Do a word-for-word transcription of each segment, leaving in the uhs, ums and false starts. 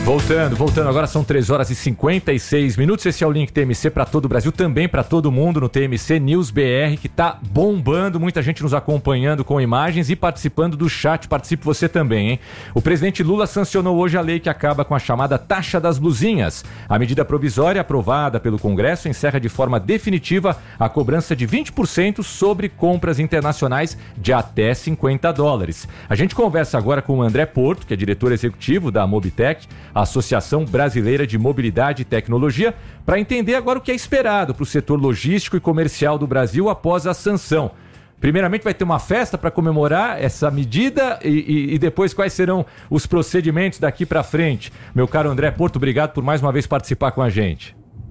Voltando, voltando, agora são três horas e cinquenta e seis minutos, esse é o Link T M C para todo o Brasil, também para todo mundo no T M C News B R, que tá bombando, muita gente nos acompanhando com imagens e participando do chat, participe você também, hein? O presidente Lula sancionou hoje a lei que acaba com a chamada taxa das blusinhas. A medida provisória aprovada pelo Congresso encerra de forma definitiva a cobrança de vinte por cento sobre compras internacionais de até cinquenta dólares. A gente conversa agora com o André Porto, que é diretor executivo da Mobitech, a Associação Brasileira de Mobilidade e Tecnologia, para entender agora o que é esperado para o setor logístico e comercial do Brasil após a sanção. Primeiramente vai ter uma festa para comemorar essa medida e, e, e depois quais serão os procedimentos daqui para frente. Meu caro André Porto, obrigado por mais uma vez participar com a gente.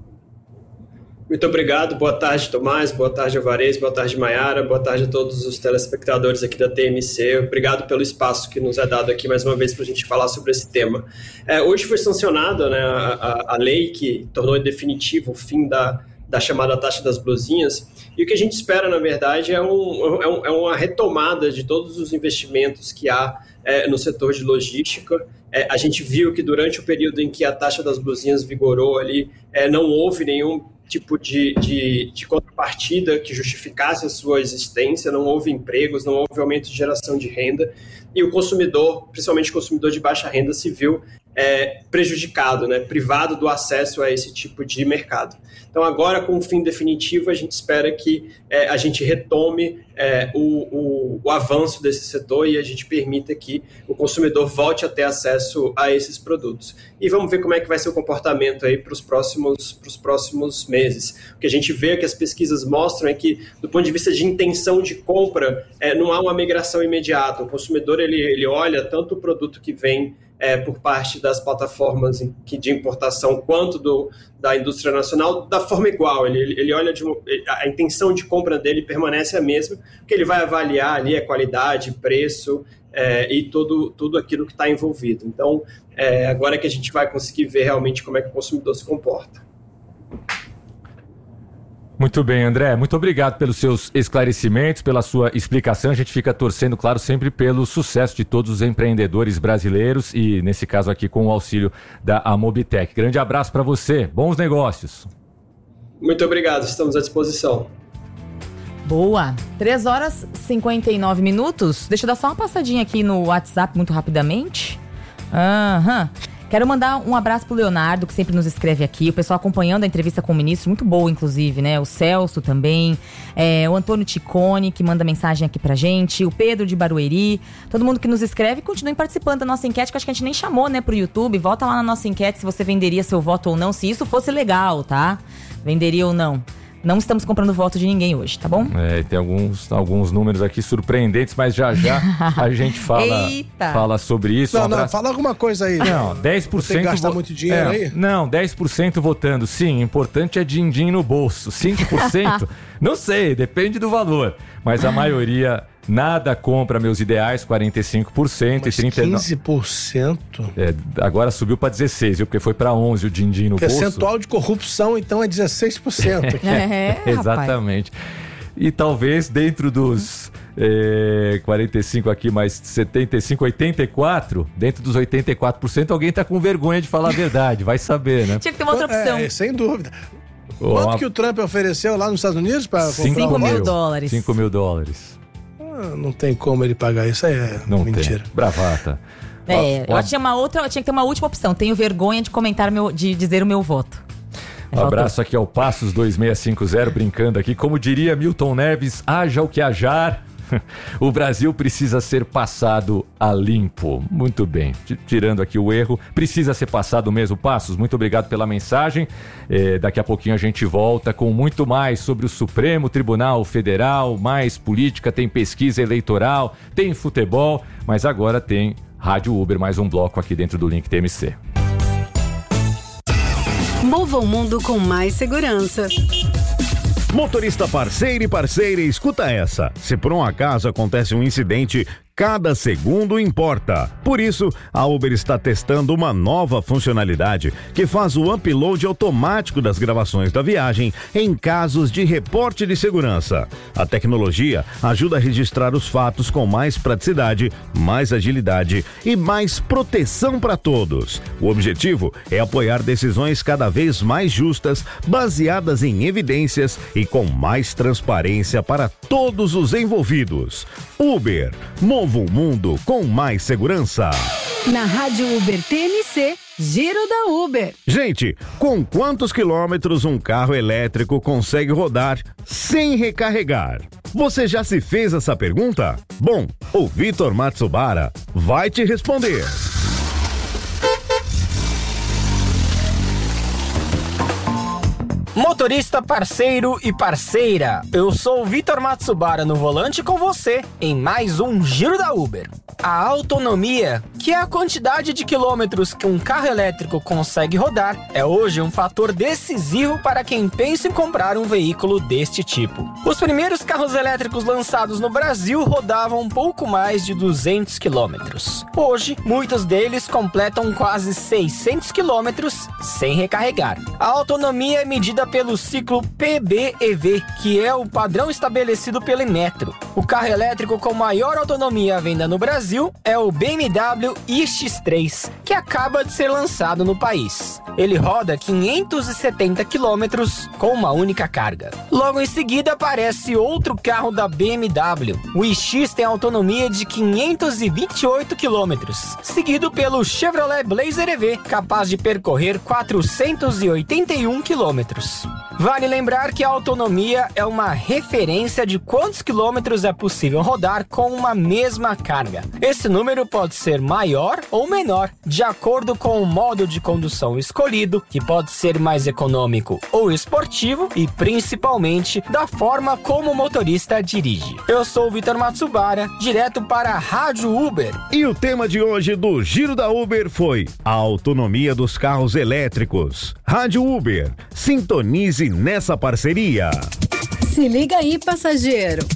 Muito obrigado, boa tarde Tomás, boa tarde Alvarez, boa tarde Maiara, boa tarde a todos os telespectadores aqui da T M C, obrigado pelo espaço que nos é dado aqui mais uma vez para a gente falar sobre esse tema. É, hoje foi sancionada, né, a, a, a lei que tornou definitivo o fim da, da chamada taxa das blusinhas, e o que a gente espera na verdade é, um, é, um, é uma retomada de todos os investimentos que há é, no setor de logística. É, a gente viu que durante o período em que a taxa das blusinhas vigorou ali, é, não houve nenhum tipo de, de, de contrapartida que justificasse a sua existência, não houve empregos, não houve aumento de geração de renda, e o consumidor, principalmente o consumidor de baixa renda, se viu é, prejudicado, né, privado do acesso a esse tipo de mercado. Então agora, com o fim definitivo, a gente espera que é, a gente retome é, o, o, o avanço desse setor e a gente permita que o consumidor volte a ter acesso a esses produtos. E vamos ver como é que vai ser o comportamento aí para os próximos, para os próximos meses. O que a gente vê, que as pesquisas mostram, é que, do ponto de vista de intenção de compra, é, não há uma migração imediata. O consumidor ele, ele olha tanto o produto que vem É, por parte das plataformas de importação quanto do, da indústria nacional, da forma igual. Ele, ele olha, de, a intenção de compra dele permanece a mesma, porque ele vai avaliar ali a qualidade, preço é, e tudo, tudo aquilo que está envolvido. Então, é, agora que a gente vai conseguir ver realmente como é que o consumidor se comporta. Muito bem, André, muito obrigado pelos seus esclarecimentos, pela sua explicação. A gente fica torcendo, claro, sempre pelo sucesso de todos os empreendedores brasileiros e, nesse caso aqui, com o auxílio da Mobitech. Grande abraço para você, bons negócios. Muito obrigado, estamos à disposição. Boa, três horas e cinquenta e nove minutos. Deixa eu dar só uma passadinha aqui no WhatsApp muito rapidamente. Aham. Quero mandar um abraço pro Leonardo, que sempre nos escreve aqui. O pessoal acompanhando a entrevista com o ministro, muito boa, inclusive, né? O Celso também. É, o Antônio Ticone, que manda mensagem aqui pra gente. O Pedro de Barueri. Todo mundo que nos escreve, continuem participando da nossa enquete, que acho que a gente nem chamou, né, pro YouTube. Volta lá na nossa enquete se você venderia seu voto ou não, se isso fosse legal, tá? Venderia ou não. Não estamos comprando voto de ninguém hoje, tá bom? É, tem alguns, alguns números aqui surpreendentes, mas já já a gente fala, fala sobre isso. Não, um não, fala alguma coisa aí. Não, dez por cento... Você gasta vo... muito dinheiro é, aí? Não, dez por cento votando. Sim, importante é din-din no bolso. cinco por cento, não sei, depende do valor. Mas a maioria... Nada compra meus ideais, quarenta e cinco por cento. Mas e trinta e nove... quinze por cento? É, agora subiu para dezesseis, viu? Porque foi para onze o din-din no bolso. Percentual de corrupção, então, é dezesseis por cento. É, exatamente. E talvez dentro dos é, quarenta e cinco aqui, mais setenta e cinco, oitenta e quatro, dentro dos oitenta e quatro por cento alguém tá com vergonha de falar a verdade, vai saber, né? Tinha que ter uma outra opção. É, sem dúvida. Quanto uma... que o Trump ofereceu lá nos Estados Unidos para comprar um cinco mil dólares. cinco mil dólares. Não tem como ele pagar isso, aí é não mentira. Tem. Bravata. É, ó, eu tinha uma outra, tinha que ter uma última opção. Tenho vergonha de comentar meu, de dizer o meu voto. Um abraço aqui ao Passos dois seis cinco zero, brincando aqui. Como diria Milton Neves, haja o que hajar. O Brasil precisa ser passado a limpo. Muito bem, tirando aqui o erro, precisa ser passado mesmo, Passos. Muito obrigado pela mensagem. É, daqui a pouquinho a gente volta com muito mais sobre o Supremo Tribunal Federal, mais política, tem pesquisa eleitoral, tem futebol, mas agora tem Rádio Uber, mais um bloco aqui dentro do Link T M C. Mova o mundo com mais segurança. Motorista parceiro e parceira, escuta essa. Se por um acaso acontece um incidente, cada segundo importa. Por isso, a Uber está testando uma nova funcionalidade que faz o upload automático das gravações da viagem em casos de reporte de segurança. A tecnologia ajuda a registrar os fatos com mais praticidade, mais agilidade e mais proteção para todos. O objetivo é apoiar decisões cada vez mais justas, baseadas em evidências e com mais transparência para todos os envolvidos. Uber, mova o mundo com mais segurança. Na Rádio Uber T M C, Giro da Uber. Gente, com quantos quilômetros um carro elétrico consegue rodar sem recarregar? Você já se fez essa pergunta? Bom, o Vitor Matsubara vai te responder. Motorista, parceiro e parceira, eu sou o Vitor Matsubara no volante com você em mais um Giro da Uber. A autonomia, que é a quantidade de quilômetros que um carro elétrico consegue rodar, é hoje um fator decisivo para quem pensa em comprar um veículo deste tipo. Os primeiros carros elétricos lançados no Brasil rodavam um pouco mais de duzentos quilômetros. Hoje, muitos deles completam quase seiscentos quilômetros sem recarregar. A autonomia é medida pelo ciclo P B E V, que é o padrão estabelecido pelo Inmetro. O carro elétrico com maior autonomia à venda no Brasil é o B M W iX três, que acaba de ser lançado no país. Ele roda quinhentos e setenta quilômetros com uma única carga. Logo em seguida aparece outro carro da B M W. O iX tem autonomia de quinhentos e vinte e oito quilômetros, seguido pelo Chevrolet Blazer E V, capaz de percorrer quatrocentos e oitenta e um quilômetros. Vale lembrar que a autonomia é uma referência de quantos quilômetros é possível rodar com uma mesma carga. Esse número pode ser maior ou menor, de acordo com o modo de condução escolhido, que pode ser mais econômico ou esportivo, e principalmente da forma como o motorista dirige. Eu sou o Vitor Matsubara, direto para a Rádio Uber. E o tema de hoje do Giro da Uber foi a autonomia dos carros elétricos. Rádio Uber, sintonize nessa parceria. Se liga aí, passageiro.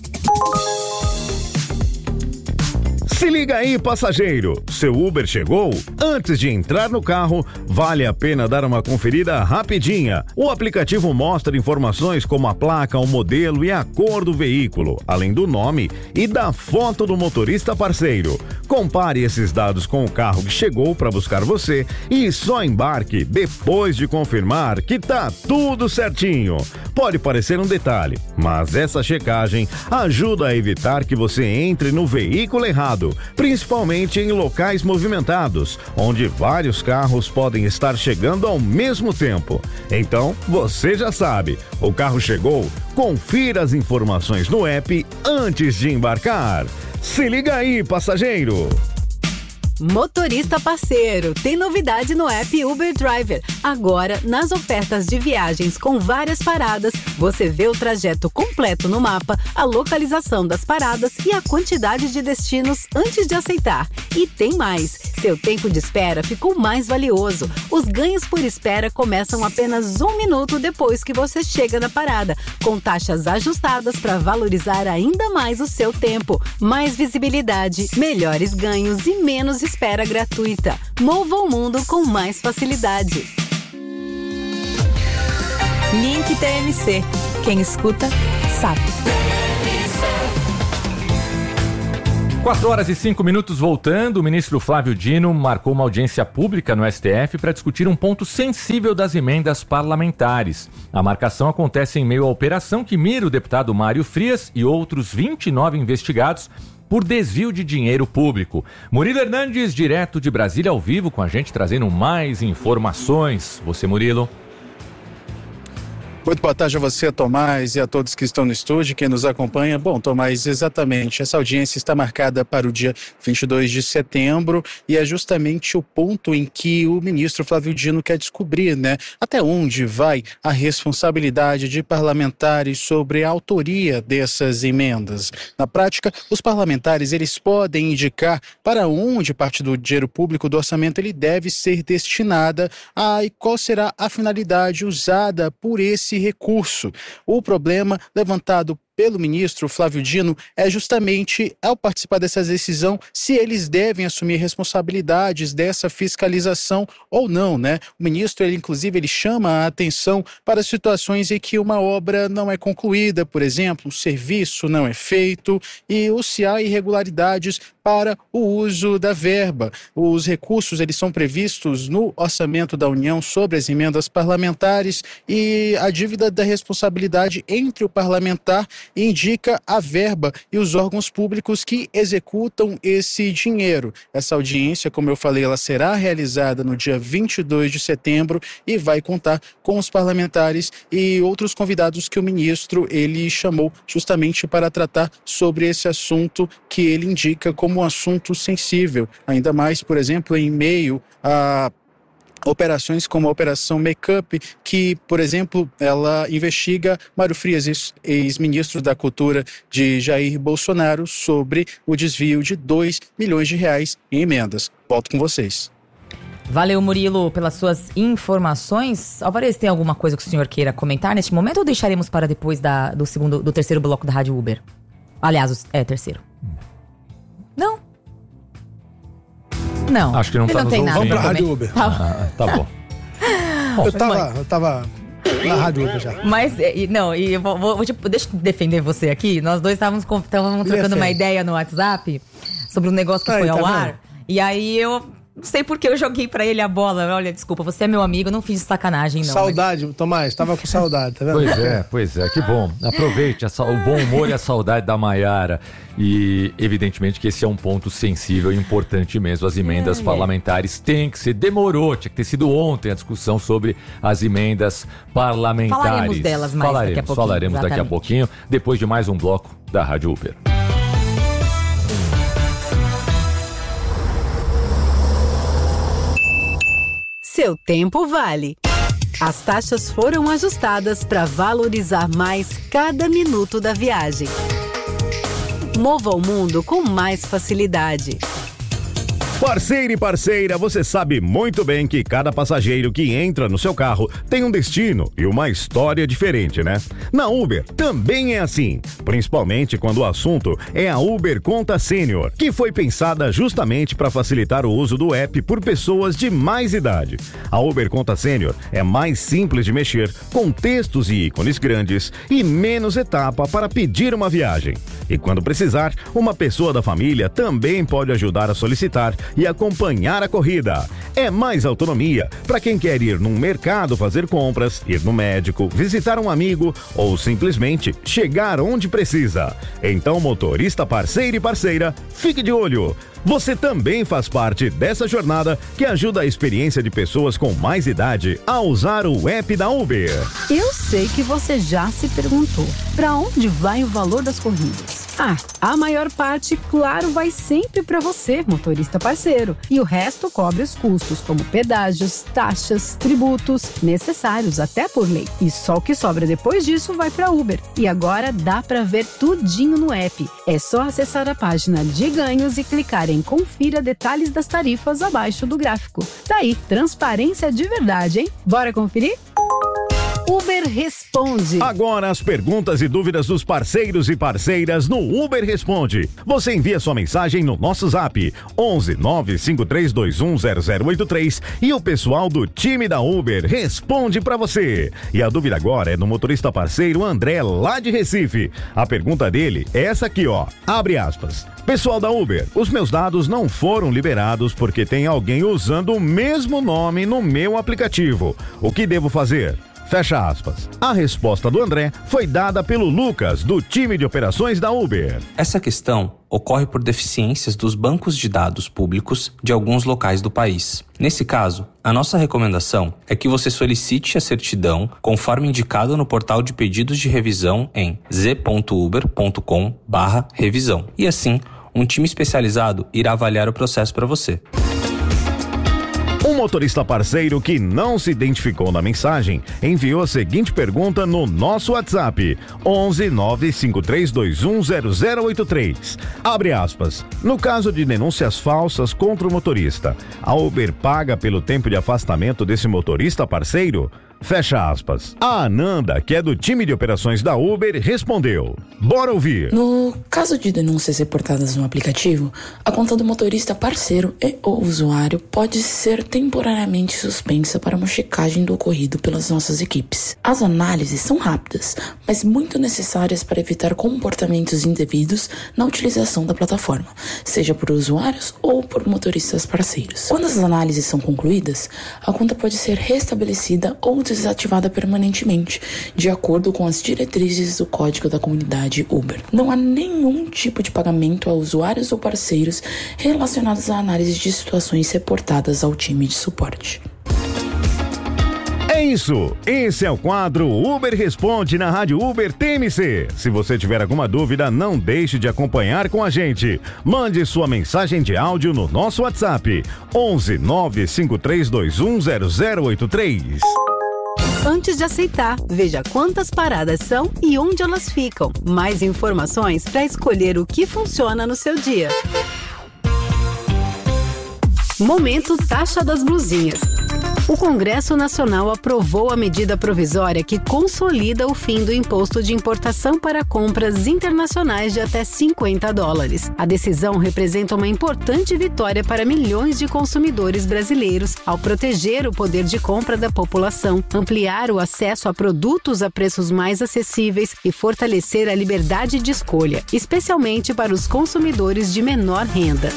Se liga aí, passageiro! Seu Uber chegou? Antes de entrar no carro, vale a pena dar uma conferida rapidinha. O aplicativo mostra informações como a placa, o modelo e a cor do veículo, além do nome e da foto do motorista parceiro. Compare esses dados com o carro que chegou para buscar você e só embarque depois de confirmar que tá tudo certinho. Pode parecer um detalhe, mas essa checagem ajuda a evitar que você entre no veículo errado, principalmente em locais movimentados, onde vários carros podem estar chegando ao mesmo tempo. Então, você já sabe, o carro chegou? Confira as informações no app antes de embarcar. Se liga aí, passageiro! Motorista parceiro, tem novidade no app Uber Driver. Agora, nas ofertas de viagens com várias paradas, você vê o trajeto completo no mapa, a localização das paradas e a quantidade de destinos antes de aceitar. E tem mais, seu tempo de espera ficou mais valioso. Os ganhos por espera começam apenas um minuto depois que você chega na parada, com taxas ajustadas para valorizar ainda mais o seu tempo. Mais visibilidade, melhores ganhos e menos espera gratuita. Mova o mundo com mais facilidade. Link T M C. Quem escuta, sabe. quatro horas e cinco minutos voltando, o ministro Flávio Dino marcou uma audiência pública no S T F para discutir um ponto sensível das emendas parlamentares. A marcação acontece em meio à operação que mira o deputado Mário Frias e outros vinte e nove investigados por desvio de dinheiro público. Murilo Hernandes, direto de Brasília, ao vivo com a gente, trazendo mais informações. Você, Murilo. Muito boa tarde a você, Tomás, e a todos que estão no estúdio, quem nos acompanha. Bom, Tomás, exatamente, essa audiência está marcada para o dia vinte e dois de setembro e é justamente o ponto em que o ministro Flávio Dino quer descobrir, né, até onde vai a responsabilidade de parlamentares sobre a autoria dessas emendas. Na prática, os parlamentares, eles podem indicar para onde parte do dinheiro público do orçamento ele deve ser destinada a, e qual será a finalidade usada por esse recurso. O problema levantado pelo ministro Flávio Dino é justamente, ao participar dessa decisão, se eles devem assumir responsabilidades dessa fiscalização ou não, né? O ministro, ele, inclusive, ele chama a atenção para situações em que uma obra não é concluída, por exemplo, o serviço não é feito e ou se há irregularidades para o uso da verba. Os recursos, eles são previstos no orçamento da União sobre as emendas parlamentares e a dívida da responsabilidade entre o parlamentar indica a verba e os órgãos públicos que executam esse dinheiro. Essa audiência, como eu falei, ela será realizada no dia vinte e dois de setembro e vai contar com os parlamentares e outros convidados que o ministro ele chamou justamente para tratar sobre esse assunto que ele indica como um assunto sensível, ainda mais, por exemplo, em meio a operações como a Operação Make-up, que, por exemplo, ela investiga Mário Frias, ex-ministro da Cultura de Jair Bolsonaro, sobre o desvio de dois milhões de reais em emendas. Volto com vocês. Valeu, Murilo, pelas suas informações. Alvarez, tem alguma coisa que o senhor queira comentar neste momento ou deixaremos para depois da, do, segundo, do terceiro bloco da Rádio Uber? Aliás, é terceiro. Não? Não. Acho que não tá nos ouvindo. Vamos pra Rádio Uber. Tá, ah, tá bom. bom eu, tava, eu tava na Rádio Uber já. Mas, e, não, e eu vou, vou, tipo, deixa eu defender você aqui. Nós dois estávamos trocando uma ideia no WhatsApp sobre um negócio que aí, foi tá ao vendo? ar. E aí eu não sei por que eu joguei pra ele a bola. Olha, desculpa, você é meu amigo, eu não fiz sacanagem, não. Saudade, mas... Tomás, tava com saudade, tá vendo? Pois é, pois é, que bom. Aproveite a, o bom humor e a saudade da Maiara. E, evidentemente, que esse é um ponto sensível e importante mesmo. As emendas é, parlamentares têm que ser... Demorou, tinha que ter sido ontem a discussão sobre as emendas parlamentares. Falaremos delas mais falaremos, daqui a pouquinho. Falaremos exatamente. daqui a pouquinho, depois de mais um bloco da Rádio Uber. Seu tempo vale. As taxas foram ajustadas para valorizar mais cada minuto da viagem. Mova o mundo com mais facilidade. Parceiro e parceira, você sabe muito bem que cada passageiro que entra no seu carro tem um destino e uma história diferente, né? Na Uber também é assim, principalmente quando o assunto é a Uber Conta Sênior, que foi pensada justamente para facilitar o uso do app por pessoas de mais idade. A Uber Conta Sênior é mais simples de mexer, com textos e ícones grandes e menos etapa para pedir uma viagem. E quando precisar, uma pessoa da família também pode ajudar a solicitar e acompanhar a corrida. É mais autonomia para quem quer ir num mercado fazer compras, ir no médico, visitar um amigo ou simplesmente chegar onde precisa. Então, motorista parceiro e parceira, fique de olho. Você também faz parte dessa jornada que ajuda a experiência de pessoas com mais idade a usar o app da Uber. Eu sei que você já se perguntou, para onde vai o valor das corridas? Ah, a maior parte, claro, vai sempre para você, motorista parceiro. E o resto cobre os custos, como pedágios, taxas, tributos, necessários até por lei. E só o que sobra depois disso vai para Uber. E agora dá para ver tudinho no app. É só acessar a página de ganhos e clicar em confira detalhes das tarifas abaixo do gráfico. Tá aí, transparência de verdade, hein? Bora conferir? Uber Responde. Agora as perguntas e dúvidas dos parceiros e parceiras no Uber Responde. Você envia sua mensagem no nosso zap onze nove cinco três dois um zero zero oito três e o pessoal do time da Uber responde pra você. E a dúvida agora é do motorista parceiro André, lá de Recife. A pergunta dele é essa aqui, ó. Abre aspas. Pessoal da Uber, os meus dados não foram liberados porque tem alguém usando o mesmo nome no meu aplicativo. O que devo fazer? Fecha aspas. A resposta do André foi dada pelo Lucas, do time de operações da Uber. Essa questão ocorre por deficiências dos bancos de dados públicos de alguns locais do país. Nesse caso, a nossa recomendação é que você solicite a certidão conforme indicado no portal de pedidos de revisão em z ponto uber ponto com barra revisão. E assim, um time especializado irá avaliar o processo para você. Um motorista parceiro que não se identificou na mensagem enviou a seguinte pergunta no nosso WhatsApp: onze nove cinco três dois um zero zero oito três. Abre aspas. No caso de denúncias falsas contra o motorista, a Uber paga pelo tempo de afastamento desse motorista parceiro? Fecha aspas. A Ananda, que é do time de operações da Uber, respondeu. Bora ouvir. No caso de denúncias reportadas no aplicativo, a conta do motorista parceiro e ou usuário pode ser temporariamente suspensa para uma checagem do ocorrido pelas nossas equipes. As análises são rápidas, mas muito necessárias para evitar comportamentos indevidos na utilização da plataforma, seja por usuários ou por motoristas parceiros. Quando as análises são concluídas, a conta pode ser restabelecida ou desativada permanentemente, de acordo com as diretrizes do código da comunidade Uber. Não há nenhum tipo de pagamento a usuários ou parceiros relacionados à análise de situações reportadas ao time de suporte. É isso, esse é o quadro Uber Responde na Rádio Uber T M C. Se você tiver alguma dúvida, não deixe de acompanhar com a gente. Mande sua mensagem de áudio no nosso WhatsApp, onze nove cinco três dois um zero zero oito três. Antes de aceitar, veja quantas paradas são e onde elas ficam. Mais informações para escolher o que funciona no seu dia. Momento Taxa das Blusinhas. O Congresso Nacional aprovou a medida provisória que consolida o fim do imposto de importação para compras internacionais de até cinquenta dólares. A decisão representa uma importante vitória para milhões de consumidores brasileiros ao proteger o poder de compra da população, ampliar o acesso a produtos a preços mais acessíveis e fortalecer a liberdade de escolha, especialmente para os consumidores de menor renda.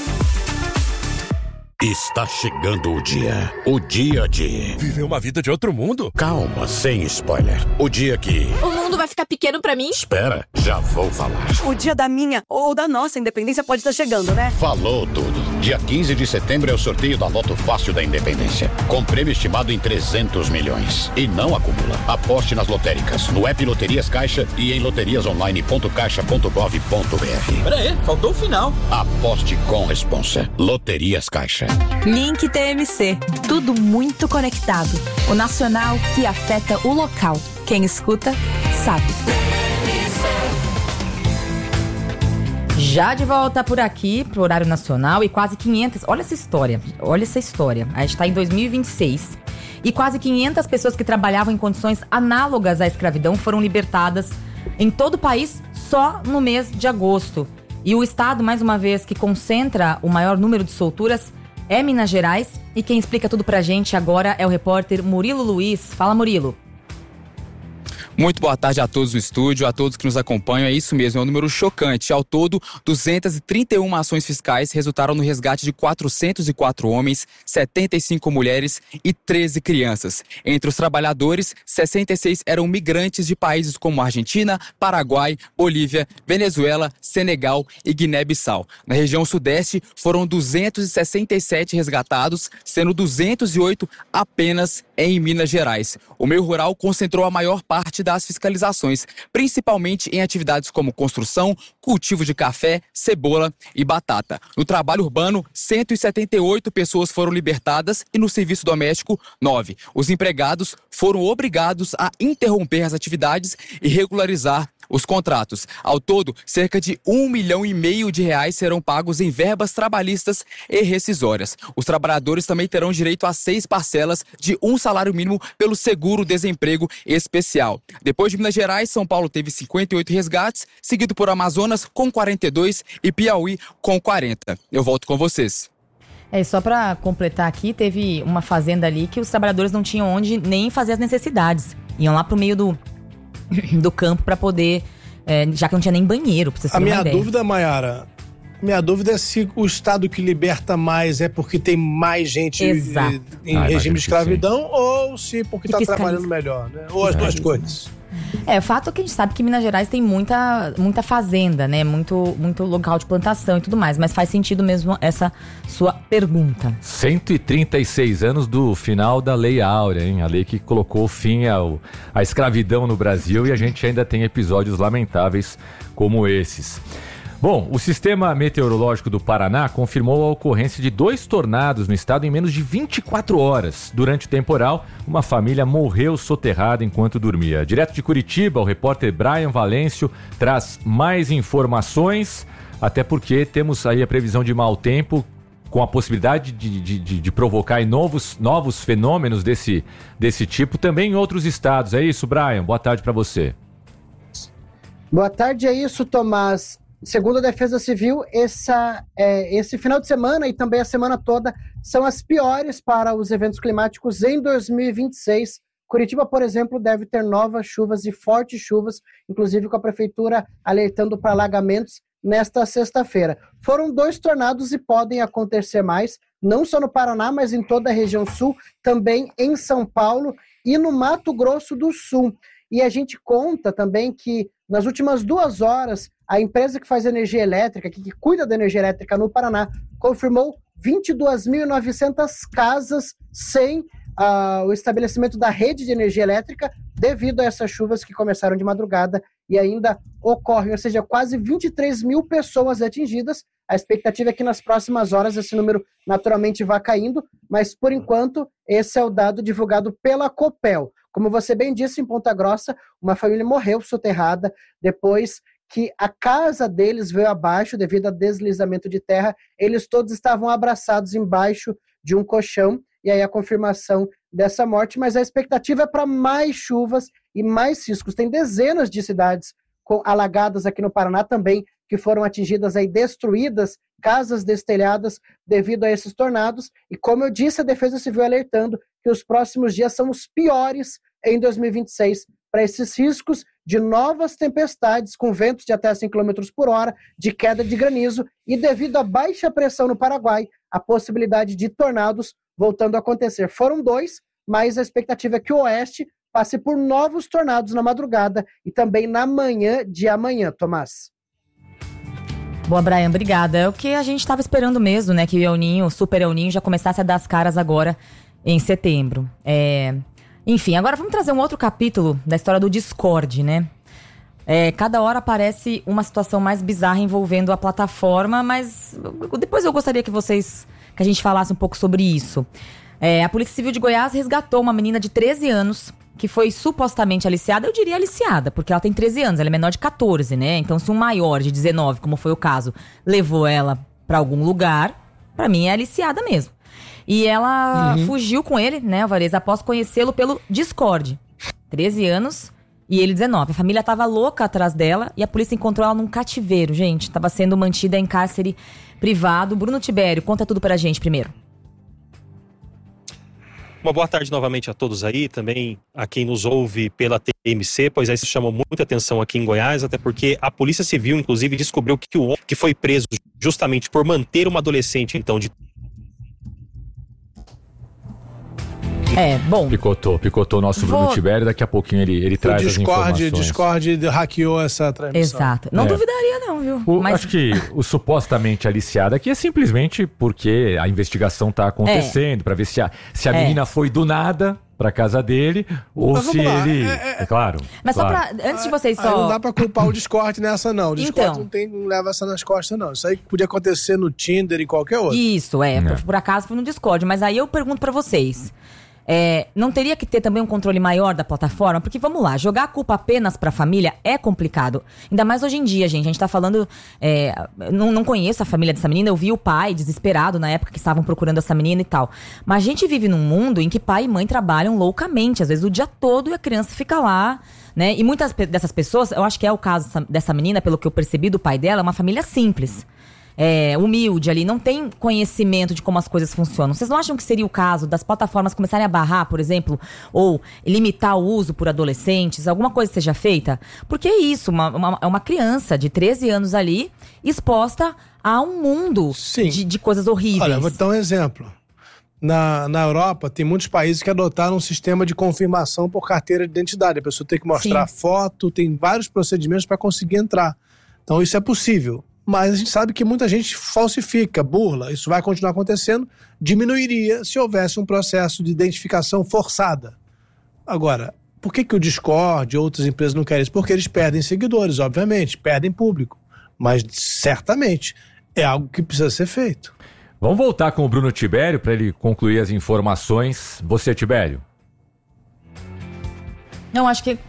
Está chegando o dia. O dia de... viver uma vida de outro mundo? Calma, sem spoiler. O dia que... o mundo vai ficar pequeno pra mim? Espera, já vou falar. O dia da minha ou da nossa independência pode estar chegando, né? Falou tudo. Dia quinze de setembro é o sorteio da Loto Fácil da Independência. Com prêmio estimado em trezentos milhões. E não acumula. Aposte nas lotéricas, no app Loterias Caixa e em loterias online ponto caixa ponto gov ponto br. Pera aí, faltou o final. Aposte com responsa. Loterias Caixa. Link T M C. Tudo muito conectado. O nacional que afeta o local. Quem escuta, sabe. Já de volta por aqui, pro horário nacional, e quase quinhentas... Olha essa história, olha essa história. A gente tá em dois mil e vinte e seis. E quase quinhentas pessoas que trabalhavam em condições análogas à escravidão foram libertadas em todo o país só no mês de agosto. E o estado, mais uma vez, que concentra o maior número de solturas é Minas Gerais. E quem explica tudo pra gente agora é o repórter Murilo Luiz. Fala, Murilo. Muito boa tarde a todos no estúdio, a todos que nos acompanham. É isso mesmo, é um número chocante. Ao todo, duzentas e trinta e uma ações fiscais resultaram no resgate de quatrocentos e quatro homens, setenta e cinco mulheres e treze crianças. Entre os trabalhadores, sessenta e seis eram migrantes de países como Argentina, Paraguai, Bolívia, Venezuela, Senegal e Guiné-Bissau. Na região sudeste, foram duzentos e sessenta e sete resgatados, sendo duzentos e oito apenas em Minas Gerais. O meio rural concentrou a maior parte das fiscalizações, principalmente em atividades como construção, cultivo de café, cebola e batata. No trabalho urbano, cento e setenta e oito pessoas foram libertadas e no serviço doméstico, nove. Os empregados foram obrigados a interromper as atividades e regularizar os contratos. Ao todo, cerca de um milhão e meio de reais serão pagos em verbas trabalhistas e rescisórias. Os trabalhadores também terão direito a seis parcelas de um salário mínimo pelo seguro-desemprego especial. Depois de Minas Gerais, São Paulo teve cinquenta e oito resgates, seguido por Amazonas com quarenta e dois e Piauí com quarenta. Eu volto com vocês. É, só pra completar aqui, teve uma fazenda ali que os trabalhadores não tinham onde nem fazer as necessidades. Iam lá pro meio do do campo para poder, é, já que não tinha nem banheiro, pra vocês terem uma ideia. A minha dúvida, Mayara, minha dúvida é se o estado que liberta mais é porque tem mais gente Exato. em ah, regime de escravidão ou se porque está trabalhando melhor, né? Ou as duas coisas. É, o fato é que a gente sabe que Minas Gerais tem muita, muita fazenda, né? Muito, muito local de plantação e tudo mais. Mas faz sentido mesmo essa sua pergunta. cento e trinta e seis anos do final da Lei Áurea, hein? A lei que colocou fim ao, à escravidão no Brasil, e a gente ainda tem episódios lamentáveis como esses. Bom, o Sistema Meteorológico do Paraná confirmou a ocorrência de dois tornados no estado em menos de vinte e quatro horas. Durante o temporal, uma família morreu soterrada enquanto dormia. Direto de Curitiba, o repórter Brian Valêncio traz mais informações, até porque temos aí a previsão de mau tempo com a possibilidade de, de, de, de provocar novos, novos fenômenos desse, desse tipo também em outros estados. É isso, Brian? Boa tarde para você. Boa tarde, é isso, Tomás. Segundo a Defesa Civil, essa, é, esse final de semana e também a semana toda são as piores para os eventos climáticos em dois mil e vinte e seis. Curitiba, por exemplo, deve ter novas chuvas e fortes chuvas, inclusive com a prefeitura alertando para alagamentos nesta sexta-feira. Foram dois tornados e podem acontecer mais, não só no Paraná, mas em toda a região sul, também em São Paulo e no Mato Grosso do Sul. E a gente conta também que nas últimas duas horas, a empresa que faz energia elétrica, que, que cuida da energia elétrica no Paraná, confirmou vinte e duas mil e novecentas casas sem uh, o estabelecimento da rede de energia elétrica devido a essas chuvas que começaram de madrugada e ainda ocorrem, ou seja, quase vinte e três mil pessoas atingidas. A expectativa é que nas próximas horas esse número naturalmente vá caindo, mas por enquanto esse é o dado divulgado pela Copel. Como você bem disse, em Ponta Grossa, uma família morreu soterrada depois que a casa deles veio abaixo devido a deslizamento de terra. Eles todos estavam abraçados embaixo de um colchão, e aí a confirmação dessa morte, mas a expectativa é para mais chuvas e mais riscos. Tem dezenas de cidades com, alagadas aqui no Paraná também, que foram atingidas e destruídas, casas destelhadas devido a esses tornados. E como eu disse, a Defesa Civil alertando que os próximos dias são os piores em dois mil e vinte e seis para esses riscos de novas tempestades com ventos de até cem quilômetros por hora, de queda de granizo e, devido à baixa pressão no Paraguai, a possibilidade de tornados voltando a acontecer. Foram dois, mas a expectativa é que o Oeste passe por novos tornados na madrugada e também na manhã de amanhã, Tomás. Boa, Brian, obrigada. É o que a gente estava esperando mesmo, né? Que o El Ninho, o Super El Ninho, já começasse a dar as caras agora em setembro. É... Enfim, agora vamos trazer um outro capítulo da história do Discord, né? É, cada hora aparece uma situação mais bizarra envolvendo a plataforma, mas depois eu gostaria que vocês, que a gente falasse um pouco sobre isso. É, a Polícia Civil de Goiás resgatou uma menina de treze anos que foi supostamente aliciada. Eu diria aliciada, porque ela tem treze anos, ela é menor de catorze, né? Então, se um maior de dezenove, como foi o caso, levou ela pra algum lugar, pra mim é aliciada mesmo. E ela uhum. fugiu com ele, né, Alvarez, após conhecê-lo pelo Discord. treze anos e ele dezenove. A família tava louca atrás dela e a polícia encontrou ela num cativeiro, gente. Tava sendo mantida em cárcere privado. Bruno Tibério, conta tudo pra gente primeiro. Uma boa tarde novamente a todos aí, também a quem nos ouve pela T M C, pois aí isso chamou muita atenção aqui em Goiás, até porque a Polícia Civil, inclusive, descobriu que o homem que foi preso justamente por manter uma adolescente, então, de... É, bom. Picotou, picotou o nosso Bruno Vou... Tibério, daqui a pouquinho ele, ele traz Discord, as informações. O Discord hackeou essa transmissão. Exato. Não é. duvidaria não, viu? O, Mas... Acho que o supostamente aliciado aqui é simplesmente porque a investigação está acontecendo, é. para ver se a, se a é. menina foi do nada pra casa dele, ou Mas se ele... É, é, é claro. Mas claro. só pra... Antes de vocês só... Aí não dá pra culpar o Discord nessa, não. O Discord então, não, tem, não leva essa nas costas, não. Isso aí podia acontecer no Tinder e qualquer outro. Isso, é. é. Por, por acaso foi no Discord. Mas aí eu pergunto pra vocês... É, não teria que ter também um controle maior da plataforma? Porque, vamos lá, jogar a culpa apenas pra família é complicado. Ainda mais hoje em dia, gente. A gente tá falando... É, não, não conheço a família dessa menina. Eu vi o pai desesperado na época que estavam procurando essa menina e tal. Mas a gente vive num mundo em que pai e mãe trabalham loucamente. Às vezes o dia todo e a criança fica lá, né? E muitas dessas pessoas, eu acho que é o caso dessa menina, pelo que eu percebi do pai dela, é uma família simples. É, humilde ali, não tem conhecimento de como as coisas funcionam. Vocês não acham que seria o caso das plataformas começarem a barrar, por exemplo, ou limitar o uso por adolescentes, alguma coisa seja feita? Porque é isso, uma, uma, é uma criança de treze anos ali exposta a um mundo de, de coisas horríveis. Olha, vou te dar um exemplo. Na, na Europa, tem muitos países que adotaram um sistema de confirmação por carteira de identidade. A pessoa tem que mostrar Sim. foto, tem vários procedimentos para conseguir entrar. Então isso é possível. Mas a gente sabe que muita gente falsifica, burla. Isso vai continuar acontecendo. Diminuiria se houvesse um processo de identificação forçada. Agora, por que, que o Discord e outras empresas não querem isso? Porque eles perdem seguidores, obviamente, perdem público. Mas, certamente, é algo que precisa ser feito. Vamos voltar com o Bruno Tibério para ele concluir as informações. Você, Tibério? Não, acho que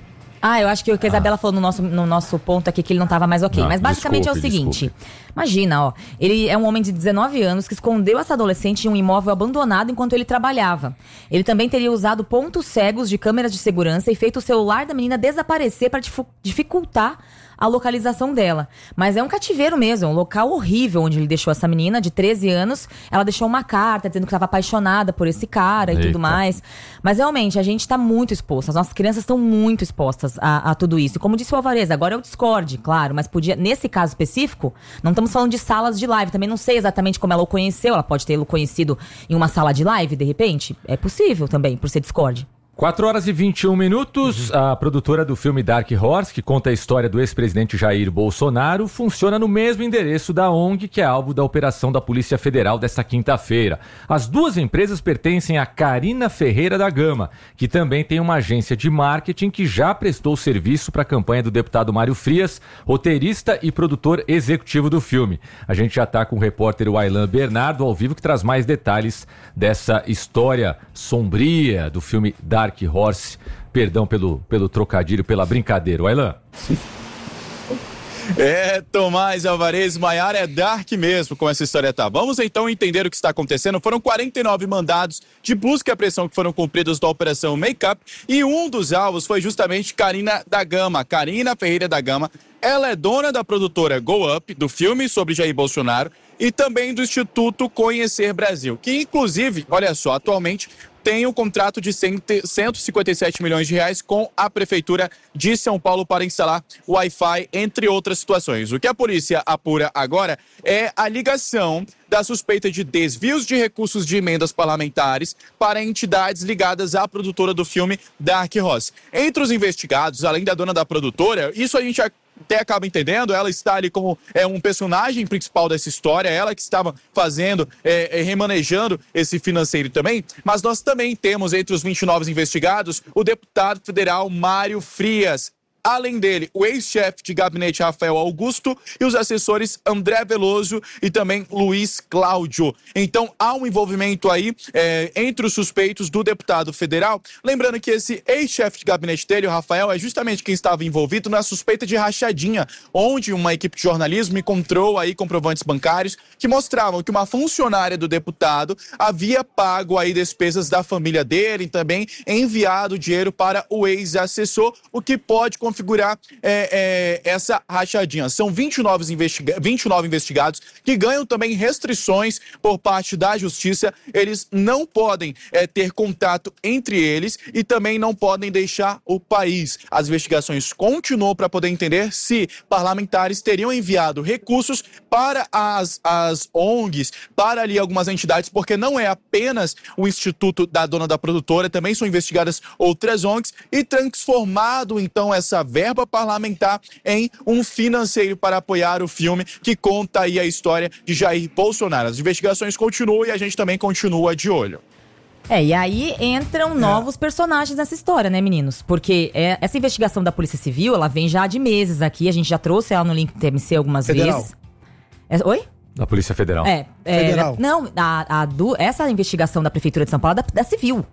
Ah, eu acho que o que a Isabela ah. falou no nosso, no nosso ponto aqui, que ele não estava mais ok. Não, Mas basicamente desculpe, é o seguinte, desculpe. Imagina, ó, ele é um homem de dezenove anos que escondeu essa adolescente em um imóvel abandonado enquanto ele trabalhava. Ele também teria usado pontos cegos de câmeras de segurança e feito o celular da menina desaparecer para dificultar a localização dela. Mas é um cativeiro mesmo, um local horrível onde ele deixou essa menina de treze anos. Ela deixou uma carta dizendo que estava apaixonada por esse cara e Eita. tudo mais. Mas realmente, a gente está muito exposto. As nossas crianças estão muito expostas a, a tudo isso. E como disse o Alvarez, agora é o Discord, claro. Mas podia, nesse caso específico, não estamos falando de salas de live. Também não sei exatamente como ela o conheceu. Ela pode tê-lo conhecido em uma sala de live, de repente. É possível também, por ser Discord. quatro horas e vinte e um minutos, uhum. A produtora do filme Dark Horse, que conta a história do ex-presidente Jair Bolsonaro, funciona no mesmo endereço da O N G, que é alvo da operação da Polícia Federal desta quinta-feira. As duas empresas pertencem a Carina Ferreira da Gama, que também tem uma agência de marketing que já prestou serviço para a campanha do deputado Mário Frias, roteirista e produtor executivo do filme. A gente já está com o repórter Wailan Bernardo ao vivo, que traz mais detalhes dessa história sombria do filme Dark Dark Horse, perdão pelo, pelo trocadilho, pela brincadeira. Wailan? É, Tomás, Alvarez, Maiara, é dark mesmo como essa história tá. Vamos então entender o que está acontecendo. Foram quarenta e nove mandados de busca e apreensão que foram cumpridos da Operação Make-up e um dos alvos foi justamente Carina da Gama, Carina Ferreira da Gama. Ela é dona da produtora Go Up, do filme sobre Jair Bolsonaro, e também do Instituto Conhecer Brasil, que inclusive, olha só, atualmente tem um contrato de cento e cinquenta e sete milhões de reais com a Prefeitura de São Paulo para instalar Wi-Fi, entre outras situações. O que a polícia apura agora é a ligação da suspeita de desvios de recursos de emendas parlamentares para entidades ligadas à produtora do filme Dark Horse. Entre os investigados, além da dona da produtora, isso a gente até acaba entendendo, ela está ali como é, um personagem principal dessa história, ela que estava fazendo, é, é, remanejando esse financeiro também, mas nós também temos entre os vinte e nove investigados o deputado federal Mário Frias. Além dele, o ex-chefe de gabinete Rafael Augusto e os assessores André Veloso e também Luiz Cláudio. Então, há um envolvimento aí é, entre os suspeitos do deputado federal. Lembrando que esse ex-chefe de gabinete dele, o Rafael, é justamente quem estava envolvido na suspeita de rachadinha, onde uma equipe de jornalismo encontrou aí comprovantes bancários que mostravam que uma funcionária do deputado havia pago aí despesas da família dele e também enviado dinheiro para o ex-assessor, o que pode configurar é, é, essa rachadinha. São vinte e nove, investiga- vinte e nove investigados que ganham também restrições por parte da justiça. Eles não podem é, ter contato entre eles e também não podem deixar o país. As investigações continuam para poder entender se parlamentares teriam enviado recursos para as, as O N Gs, para ali algumas entidades, porque não é apenas o Instituto da dona da produtora, também são investigadas outras O N Gs e transformado então essa verba parlamentar em um financeiro para apoiar o filme que conta aí a história de Jair Bolsonaro. As investigações continuam e a gente também continua de olho. É, e aí entram novos é. personagens nessa história, né, meninos? Porque é, essa investigação da Polícia Civil, ela vem já de meses aqui, a gente já trouxe ela no Link T M C algumas Federal. vezes. É, oi? Da Polícia Federal. É. é Federal. Não, a, a do, essa investigação da Prefeitura de São Paulo é da, da Civil.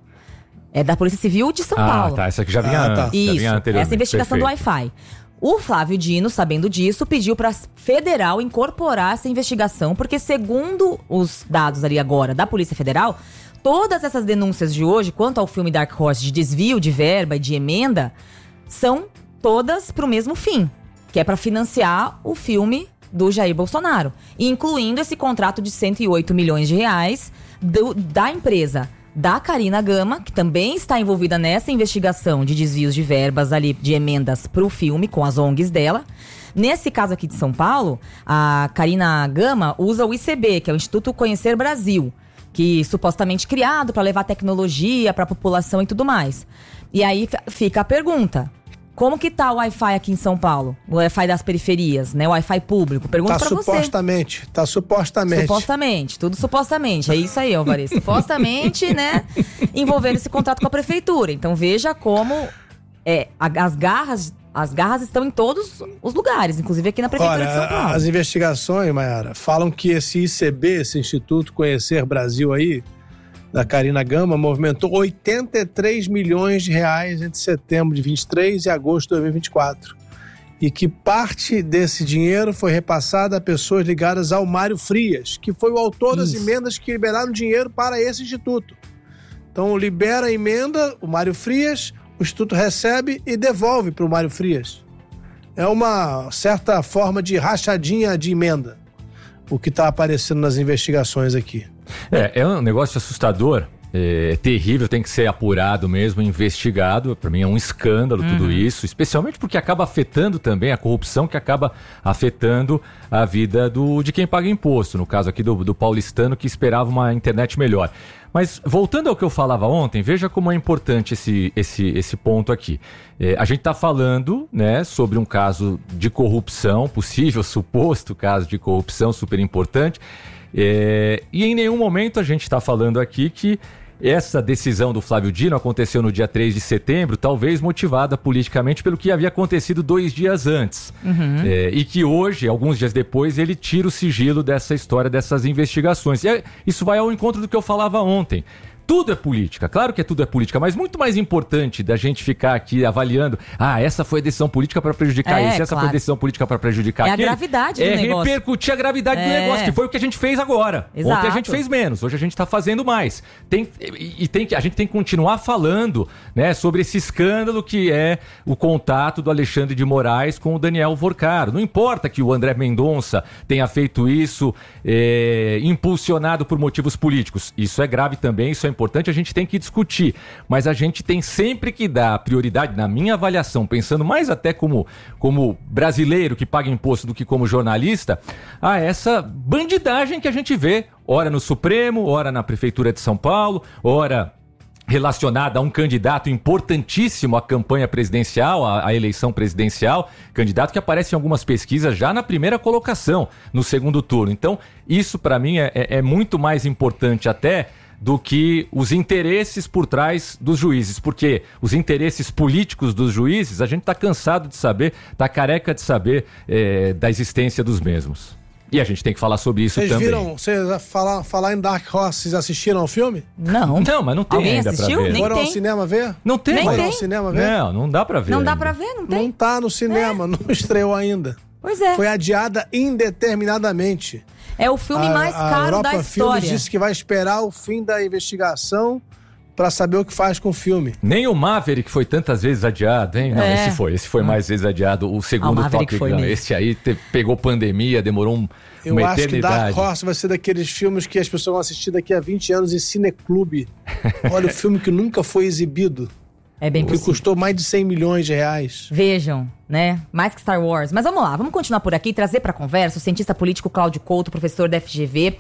É da Polícia Civil de São ah, Paulo. Ah, tá. Essa aqui já vinha, ah, tá. Isso, já vinha anteriormente. Essa investigação Perfeito. do Wi-Fi. O Flávio Dino, sabendo disso, pediu para a Federal incorporar essa investigação, porque segundo os dados ali agora da Polícia Federal, todas essas denúncias de hoje, quanto ao filme Dark Horse de desvio de verba e de emenda, são todas para o mesmo fim, que é para financiar o filme do Jair Bolsonaro, incluindo esse contrato de cento e oito milhões de reais do, da empresa da Carina Gama, que também está envolvida nessa investigação de desvios de verbas ali, de emendas para o filme, com as O N Gs dela. Nesse caso aqui de São Paulo, a Carina Gama usa o I C B, que é o Instituto Conhecer Brasil, que supostamente criado para levar tecnologia para a população e tudo mais. E aí fica a pergunta: como que tá o Wi-Fi aqui em São Paulo? O Wi-Fi das periferias, né? O Wi-Fi público. Pergunta tá pra você. supostamente, tá supostamente. Supostamente, tudo supostamente. É isso aí, Alvarez. Supostamente, né? Envolvendo esse contrato com a prefeitura. Então veja como é, as garras... As garras estão em todos os lugares, inclusive aqui na Prefeitura Olha, de São Paulo. As investigações, Maiara, falam que esse I C B, esse Instituto Conhecer Brasil aí, da Carina Gama, movimentou oitenta e três milhões de reais entre setembro de vinte e três e agosto de dois mil e vinte e quatro. E que parte desse dinheiro foi repassada a pessoas ligadas ao Mário Frias, que foi o autor das Isso. emendas que liberaram dinheiro para esse instituto. Então, libera a emenda, o Mário Frias, o instituto recebe e devolve para o Mário Frias. É uma certa forma de rachadinha de emenda, o que está aparecendo nas investigações aqui. É, é um negócio assustador, é terrível, tem que ser apurado mesmo, investigado. Para mim é um escândalo tudo Uhum. isso, especialmente porque acaba afetando também a corrupção, que acaba afetando a vida do, de quem paga imposto, no caso aqui do, do paulistano que esperava uma internet melhor. Mas voltando ao que eu falava ontem, veja como é importante esse, esse, esse ponto aqui. É, a gente está falando, né, sobre um caso de corrupção, possível, suposto caso de corrupção super importante, é, e em nenhum momento a gente está falando aqui que essa decisão do Flávio Dino aconteceu no dia três de setembro, talvez motivada politicamente pelo que havia acontecido dois dias antes. Uhum. É, e que hoje, alguns dias depois, ele tira o sigilo dessa história, dessas investigações. E é, isso vai ao encontro do que eu falava ontem. Tudo é política, claro que é tudo é política, mas muito mais importante da gente ficar aqui avaliando, ah, essa foi a decisão política para prejudicar É, esse, essa claro. foi a decisão política para prejudicar É a aquele. gravidade do é negócio. repercutir a gravidade do É. negócio, que foi o que a gente fez agora. Exato. Ontem a gente fez menos, hoje a gente está fazendo mais. Tem, e e tem que, a gente tem que continuar falando, né, sobre esse escândalo que é o contato do Alexandre de Moraes com o Daniel Vorcaro. Não importa que o André Mendonça tenha feito isso é, impulsionado por motivos políticos. Isso é grave também, isso é importante, a gente tem que discutir. Mas a gente tem sempre que dar prioridade, na minha avaliação, pensando mais até como, como brasileiro que paga imposto do que como jornalista, a essa bandidagem que a gente vê, ora no Supremo, ora na Prefeitura de São Paulo, ora relacionada a um candidato importantíssimo à campanha presidencial, à, à eleição presidencial, candidato que aparece em algumas pesquisas já na primeira colocação, no segundo turno. Então, isso para mim é, é, é muito mais importante até do que os interesses por trás dos juízes, porque os interesses políticos dos juízes, a gente está cansado de saber, está careca de saber é, da existência dos mesmos. E a gente tem que falar sobre isso Vocês também. viram, vocês falar, falar em Dark Horse, vocês assistiram ao filme? Não. Não, mas não tem Alguém ainda assistiu? pra ver. Nem Foram tem. ao cinema ver? Não tem, Nem mas... Foram tem. ao cinema ver? Não, não dá pra ver. Não dá ainda. pra ver? Não tem? Não tá no cinema, não estreou ainda. Pois é. Foi adiada indeterminadamente. É o filme A- mais a caro Europa da Filmes história. disse que vai esperar o fim da investigação para saber o que faz com o filme. Nem o Maverick foi tantas vezes adiado, hein? Não, É. esse foi. Esse foi mais vezes adiado. O segundo Ah, o Maverick Top foi Gun. mesmo. Esse aí te- pegou pandemia, demorou um, Eu uma acho que Dark eternidade. Horse vai ser daqueles filmes que as pessoas vão assistir daqui a vinte anos em cineclube. Olha, o filme que nunca foi exibido. É bem Que possível. custou mais de cem milhões de reais. Vejam, né? Mais que Star Wars. Mas vamos lá, vamos continuar por aqui e trazer para conversa o cientista político Cláudio Couto, professor da F G V,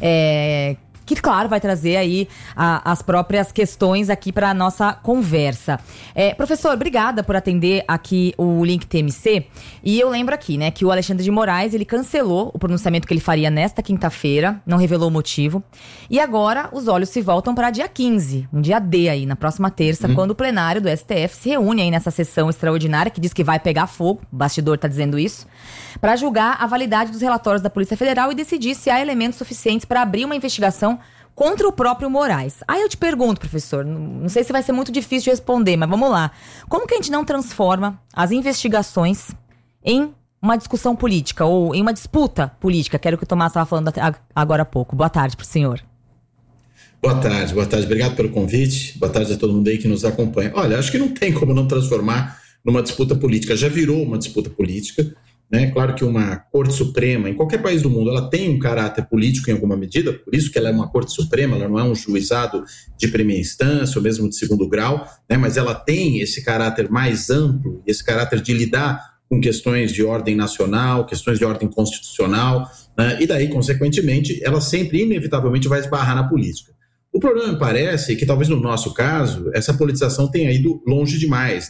é, que, claro, vai trazer aí a- as próprias questões aqui para a nossa conversa. É, professor, obrigada por atender aqui o Link T M C. E eu lembro aqui, né, que o Alexandre de Moraes, ele cancelou o pronunciamento que ele faria nesta quinta-feira, não revelou o motivo. E agora os olhos se voltam para dia quinze, um dia D aí, na próxima terça, Hum. quando o plenário do S T F se reúne aí nessa sessão extraordinária, que diz que vai pegar fogo, o bastidor tá dizendo isso, para julgar a validade dos relatórios da Polícia Federal e decidir se há elementos suficientes para abrir uma investigação contra o próprio Moraes. Aí eu te pergunto, professor, não não sei se vai ser muito difícil de responder, mas vamos lá. Como que a gente não transforma as investigações em uma discussão política ou em uma disputa política? Que era o que o Tomás estava falando até ag- agora há pouco. Boa tarde pro senhor. Boa tarde, boa tarde. Obrigado pelo convite. Boa tarde a todo mundo aí que nos acompanha. Olha, acho que não tem como não transformar numa disputa política. Já virou uma disputa política, né? Claro que uma Corte Suprema, em qualquer país do mundo, ela tem um caráter político em alguma medida, por isso que ela é uma Corte Suprema, ela não é um juizado de primeira instância ou mesmo de segundo grau, né? Mas ela tem esse caráter mais amplo, esse caráter de lidar com questões de ordem nacional, questões de ordem constitucional, né? E daí, consequentemente, ela sempre, inevitavelmente, vai esbarrar na política. O problema, me parece, é que talvez no nosso caso, essa politização tenha ido longe demais, né?